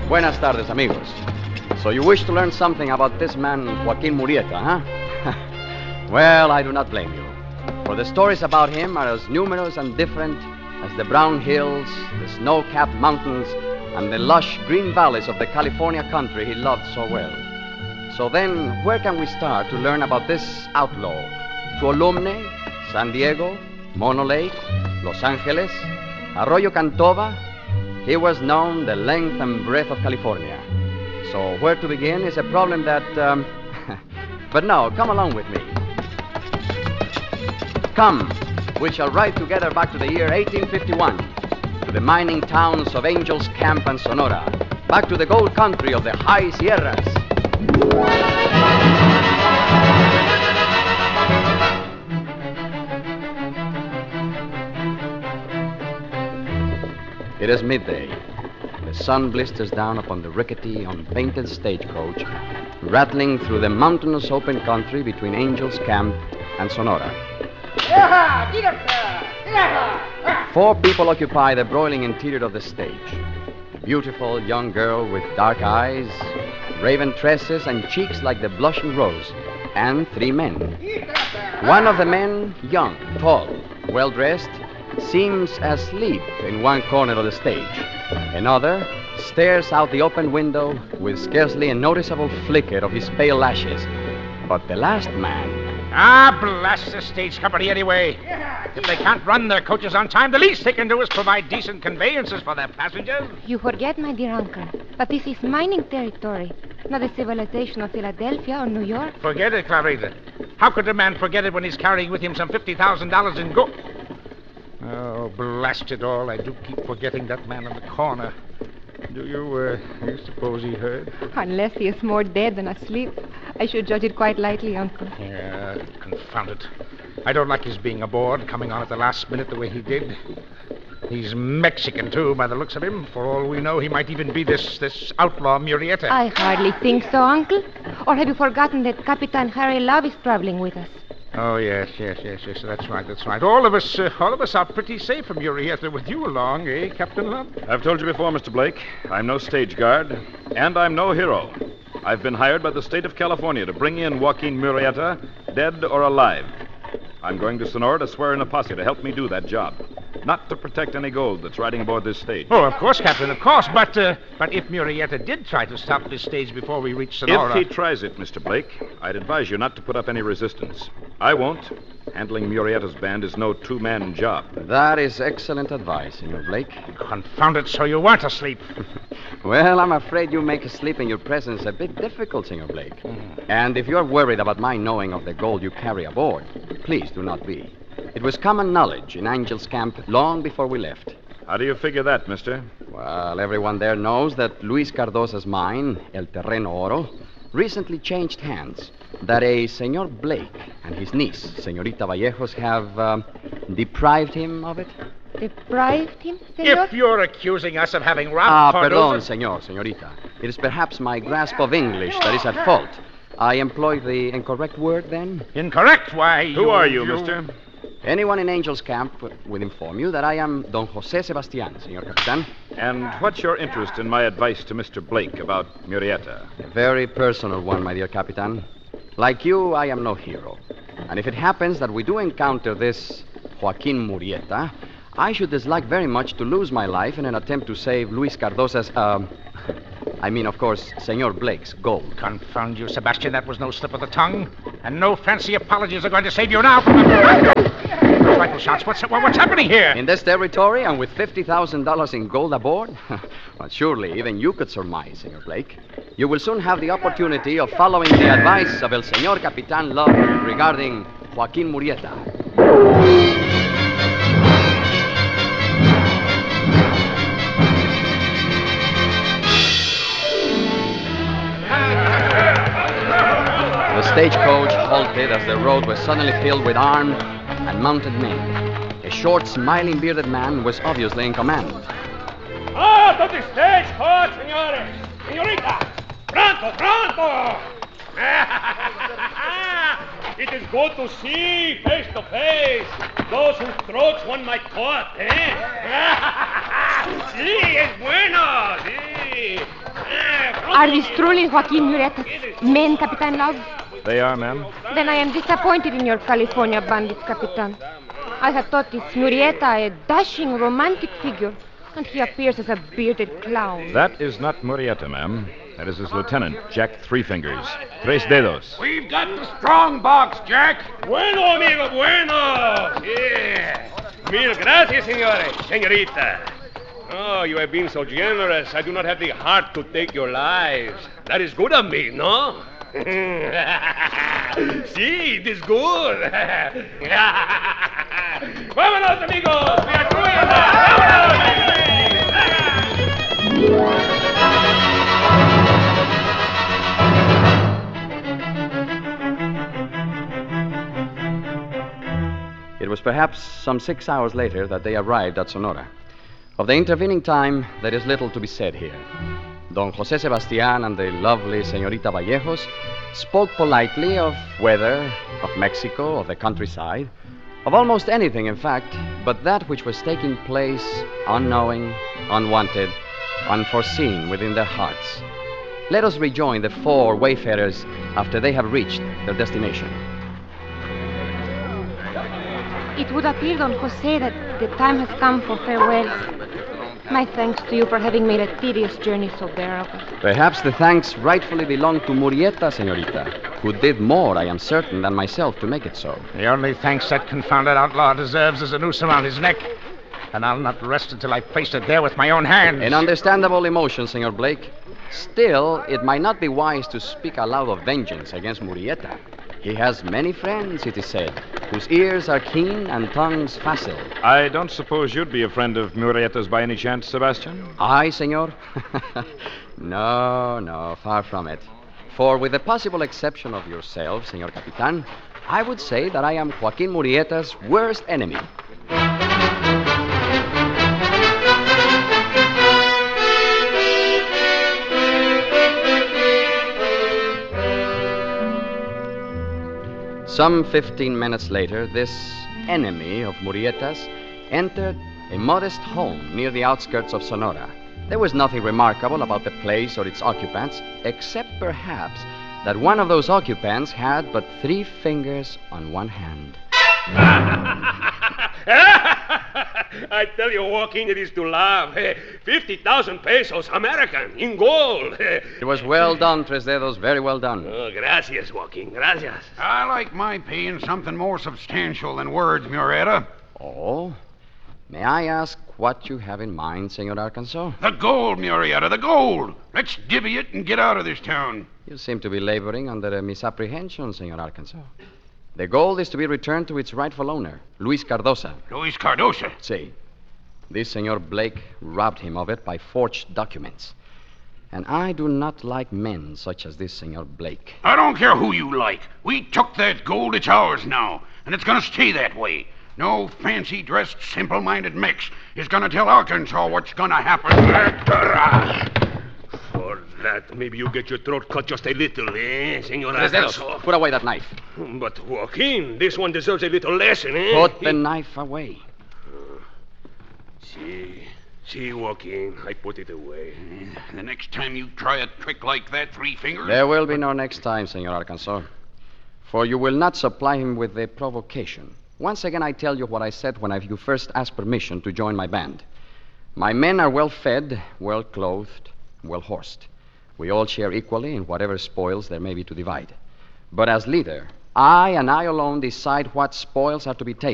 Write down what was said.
Buenas tardes, amigos. So you wish to learn something about this man, Joaquin Murrieta, huh? Well, I do not blame you. For the stories about him are as numerous and different as the brown hills, the snow-capped mountains, and the lush green valleys of the California country he loved so well. So then, where can we start to learn about this outlaw? Tuolumne, San Diego, Mono Lake, Los Angeles, Arroyo Cantova. He was known the length and breadth of California. So where to begin is a problem that... But no, come along with me. Come, we shall ride together back to the year 1851, to the mining towns of Angels Camp and Sonora, back to the gold country of the high Sierras. It is midday. The sun blisters down upon the rickety, unpainted stagecoach, rattling through the mountainous open country between Angels Camp and Sonora. 4 people occupy the broiling interior of the stage. A beautiful young girl with dark eyes, raven tresses, and cheeks like the blushing rose, and 3 men. One of the men, young, tall, well-dressed, seems asleep in one corner of the stage. Another stares out the open window with scarcely a noticeable flicker of his pale lashes. But the last man... Blast the stage company anyway. If they can't run their coaches on time, the least they can do is provide decent conveyances for their passengers. You forget, my dear uncle, that this is mining territory, not the civilization of Philadelphia or New York. Forget it, Clarita. How could a man forget it when he's carrying with him some $50,000 in gold? Oh, blast it all. I do keep forgetting that man in the corner. Do you suppose he heard? Unless he is more dead than asleep. I should judge it quite lightly, Uncle. Yeah, confound it. I don't like his being aboard, coming on at the last minute the way he did. He's Mexican, too, by the looks of him. For all we know, he might even be this outlaw Murrieta. I hardly think so, Uncle. Or have you forgotten that Capitan Harry Love is traveling with us? Oh, yes. That's right. All of us are pretty safe from Murrieta with you along, eh, Captain Love? I've told you before, Mr. Blake, I'm no stage guard, and I'm no hero. I've been hired by the state of California to bring in Joaquin Murrieta, dead or alive. I'm going to Sonora to swear in a posse to help me do that job, not to protect any gold that's riding aboard this stage. Oh, of course, Captain, of course. But if Murrieta did try to stop this stage before we reach Sonora... If he tries it, Mr. Blake, I'd advise you not to put up any resistance. I won't. Handling Murrieta's band is no two-man job. That is excellent advice, Senor Blake. Confound it, so you weren't asleep. Well, I'm afraid you make sleep in your presence a bit difficult, Senor Blake. And if you're worried about my knowing of the gold you carry aboard, please do not be. It was common knowledge in Angel's Camp long before we left. How do you figure that, mister? Well, everyone there knows that Luis Cardoza's mine, El Terreno Oro, recently changed hands. That a Senor Blake and his niece, Senorita Vallejos, have deprived him of it. Deprived him, senor? If you're accusing us of having robbed Perdón, señorita. It is perhaps my grasp of English that is at fault. I employ the incorrect word, then? Incorrect? Why, Who are you, mister? Anyone in Angel's Camp will inform you that I am Don José Sebastián, Senor Capitan. And what's your interest in my advice to Mr. Blake about Murrieta? A very personal one, my dear Capitan. Like you, I am no hero. And if it happens that we do encounter this Joaquin Murrieta, I should dislike very much to lose my life in an attempt to save Luis Cardoza's, of course, Senor Blake's gold. Confound you, Sebastian. That was no slip of the tongue. And no fancy apologies are going to save you now. Rifle shots. What's happening here? In this territory and with $50,000 in gold aboard? Well, surely even you could surmise, Senor Blake. You will soon have the opportunity of following the advice of El Senor Capitan Love regarding Joaquin Murrieta. The stagecoach halted as the road was suddenly filled with armed and mounted men. A short, smiling, bearded man was obviously in command. To the stagecoach, señores! Señorita! Pronto! It is good to see face to face those whose throats one might cut, eh? Sí, es bueno, sí. Are these truly Joaquin Murrieta's men, Capitan Love? They are, ma'am. Then I am disappointed in your California bandits, Capitan. I had thought this Murrieta a dashing, romantic figure, and he appears as a bearded clown. That is not Murrieta, ma'am. That is his lieutenant, Jack Three Fingers. Tres Dedos. We've got the strong box, Jack. Bueno, amigo, bueno. Yeah. Mil gracias, señores. Señorita. Oh, you have been so generous. I do not have the heart to take your lives. That is good of me, no? Sí, it is good. Vámonos, amigos. We are doing that. It was perhaps some 6 hours later that they arrived at Sonora. Of the intervening time, there is little to be said here. Don José Sebastián and the lovely Señorita Vallejos spoke politely of weather, of Mexico, of the countryside, of almost anything, in fact, but that which was taking place unknowing, unwanted, unforeseen within their hearts. Let us rejoin the four wayfarers after they have reached their destination. It would appear, Don Jose, that the time has come for farewells. My thanks to you for having made a tedious journey so bearable. Perhaps the thanks rightfully belong to Murrieta, Señorita, who did more, I am certain, than myself to make it so. The only thanks that confounded outlaw deserves is a noose around his neck. And I'll not rest until I've placed it there with my own hands. An understandable emotion, Senor Blake. Still, it might not be wise to speak aloud of vengeance against Murrieta. He has many friends, it is said, whose ears are keen and tongues facile. I don't suppose you'd be a friend of Murrieta's by any chance, Sebastian? I, senor? No, far from it. For with the possible exception of yourself, Senor Capitan, I would say that I am Joaquin Murrieta's worst enemy. Some 15 minutes later, this enemy of Murrieta's entered a modest home near the outskirts of Sonora. There was nothing remarkable about the place or its occupants, except perhaps that one of those occupants had but 3 fingers on one hand. I tell you, Joaquin, it is to laugh. 50,000 pesos, American, in gold. It was well done, Tres Dedos, very well done. Oh, gracias, Joaquin, gracias. I like my pay in something more substantial than words, Murrieta. Oh? May I ask what you have in mind, Senor Arkansas? The gold, Murrieta, the gold. Let's divvy it and get out of this town. You seem to be laboring under a misapprehension, Senor Arkansas. The gold is to be returned to its rightful owner, Luis Cardosa. Luis Cardosa? See, this Senor Blake robbed him of it by forged documents. And I do not like men such as this Senor Blake. I don't care who you like. We took that gold. It's ours now. And it's going to stay that way. No fancy-dressed, simple-minded mix is going to tell Arkansas what's going to happen. For that, maybe you get your throat cut just a little, Senor Tres Dedos, Arkansas? put away that knife. But, Joaquin, this one deserves a little lesson, Put the knife away. See, Joaquin, I put it away. The next time you try a trick like that, 3 fingers... There will be no next time, Senor Arkansas. For you will not supply him with a provocation. Once again, I tell you what I said when you first asked permission to join my band. My men are well fed, well clothed, well horsed. We all share equally in whatever spoils there may be to divide. But as leader, I and I alone decide what spoils are to be taken.